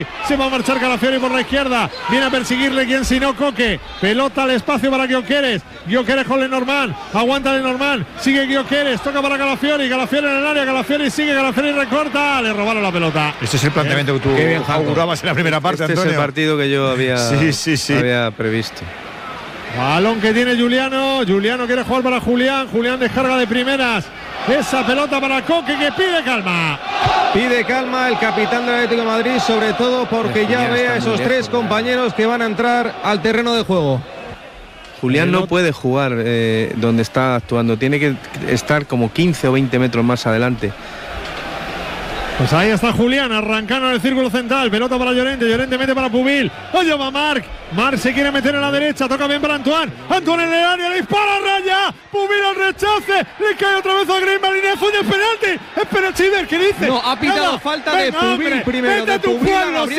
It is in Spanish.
Se va a marchar Calafiori por la izquierda. Viene a perseguirle quien sino Coque. Pelota al espacio para Gyökeres. Gyökeres con Lenormand. Aguanta Lenormand. Sigue Gyökeres. Toca para Calafiori. Calafiori en el área. Calafiori sigue. Calafiori recorta. Le robaron la pelota. Este es el planteamiento que tú augurabas en la primera parte, Este Antonio. es el partido que yo había, sí. había previsto. Balón que tiene Juliano. Juliano quiere jugar para Julián. Julián descarga de primeras. Esa pelota para Coque que pide calma. Pide calma el capitán del Atlético de Madrid, sobre todo porque ya ve a esos tres compañeros que van a entrar al terreno de juego. Julián no puede jugar donde está actuando, tiene que estar como 15 o 20 metros más adelante. Pues ahí está Julián, arrancando en el círculo central. Pelota para Llorente, Llorente mete para Pubil. Oye, va Marc. Marc se quiere meter en la derecha, toca bien para Antoine. Antoine en el área, le dispara, raya. Pubil al rechace, le cae otra vez a Griezmann. Línea de fondo, es penalti. Es penalti, ¿qué dice? No, ha pitado falta de Pubil primero. Vete a tu pueblo,